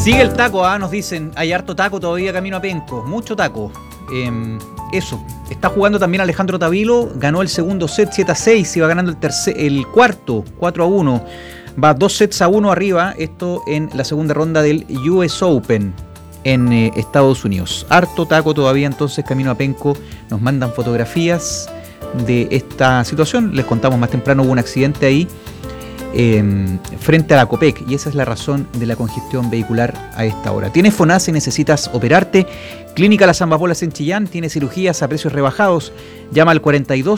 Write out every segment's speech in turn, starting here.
Sigue el taco, nos dicen. Hay harto taco todavía camino a Penco. Mucho taco. Eso. Está jugando también Alejandro Tavilo. Ganó el segundo set 7-6. Iba ganando el cuarto 4-1. Va 2-1 arriba. Esto en la segunda ronda del US Open en Estados Unidos. Harto taco todavía entonces camino a Penco. Nos mandan fotografías de esta situación. Les contamos más temprano, hubo un accidente ahí frente a la Copec, y esa es la razón de la congestión vehicular a esta hora. ¿Tienes FONASA y necesitas operarte? Clínica Las Ambapolas en Chillán tiene cirugías a precios rebajados. Llama al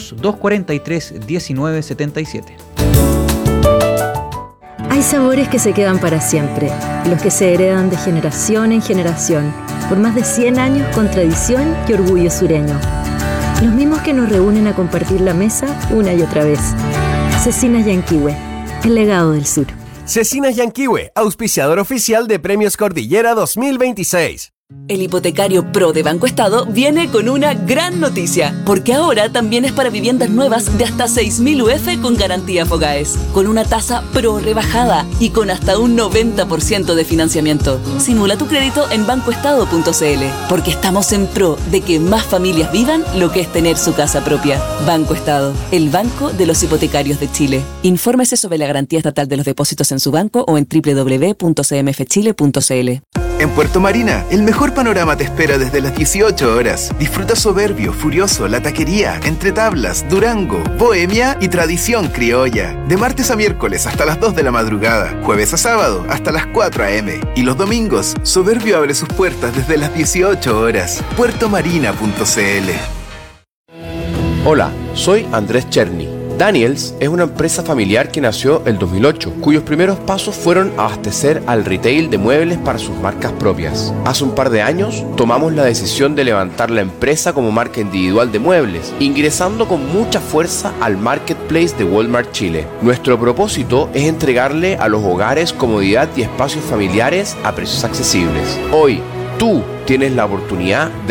42-243-1977. Hay sabores que se quedan para siempre, los que se heredan de generación en generación, por más de 100 años con tradición y orgullo sureño. Los mismos que nos reúnen a compartir la mesa una y otra vez. Cecinas Yanquihue, el legado del sur. Cecinas Yanquihue, auspiciador oficial de Premios Cordillera 2026. El hipotecario Pro de Banco Estado viene con una gran noticia, porque ahora también es para viviendas nuevas de hasta 6.000 UF con garantía Fogaes, con una tasa Pro rebajada y con hasta un 90% de financiamiento. Simula tu crédito en bancoestado.cl, porque estamos en pro de que más familias vivan lo que es tener su casa propia. Banco Estado, el banco de los hipotecarios de Chile. Infórmese sobre la garantía estatal de los depósitos en su banco o en www.cmfchile.cl. En Puerto Marina, el mejor panorama te espera desde las 18 horas. Disfruta Soberbio, Furioso, La Taquería, Entre Tablas, Durango, Bohemia y Tradición Criolla. De martes a miércoles hasta las 2 de la madrugada, jueves a sábado hasta las 4 a.m. Y los domingos, Soberbio abre sus puertas desde las 18 horas. puertomarina.cl. Hola, soy Andrés Cherny. Daniels es una empresa familiar que nació el 2008, cuyos primeros pasos fueron abastecer al retail de muebles para sus marcas propias. Hace un par de años tomamos la decisión de levantar la empresa como marca individual de muebles, ingresando con mucha fuerza al marketplace de Walmart Chile. Nuestro propósito es entregarle a los hogares comodidad y espacios familiares a precios accesibles. Hoy, tú tienes la oportunidad de